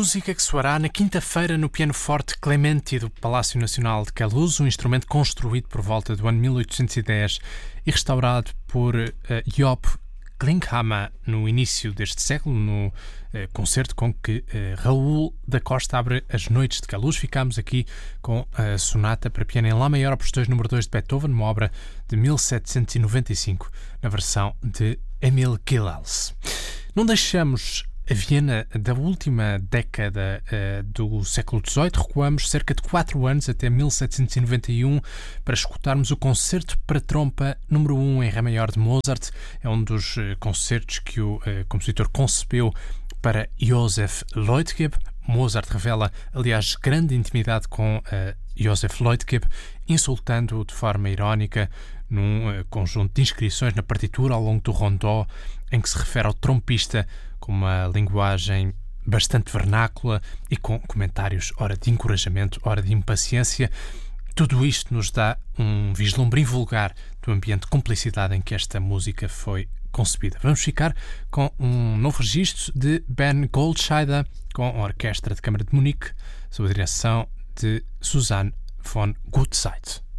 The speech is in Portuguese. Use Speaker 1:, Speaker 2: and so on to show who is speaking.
Speaker 1: Música que soará na quinta-feira no pianoforte Clementi do Palácio Nacional de Queluz, um instrumento construído por volta do ano 1810 e restaurado por Job Klinkhammer no início deste século, no concerto com que Raul da Costa abre as noites de Queluz. Ficámos aqui com a sonata para piano em Lá maior, opus 2, número 2 de Beethoven, uma obra de 1795, na versão de Emil Gilels. Não deixamos a Viena da última década do século XVIII, recuamos cerca de 4 anos até 1791 para escutarmos o Concerto para Trompa número 1 em Ré maior de Mozart. É um dos concertos que o compositor concebeu para Joseph Leutgeb. Mozart revela, aliás, grande intimidade com Joseph Leutgeb, insultando-o de forma irónica num conjunto de inscrições na partitura ao longo do rondó, em que se refere ao trompista com uma linguagem bastante vernácula e com comentários ora de encorajamento, ora de impaciência. Tudo isto nos dá um vislumbre invulgar do ambiente de cumplicidade em que esta música foi concebida. Vamos ficar com um novo registro de Ben Goldscheider com a Orquestra de Câmara de Munique, sob a direção de Susanne von Gutzeit.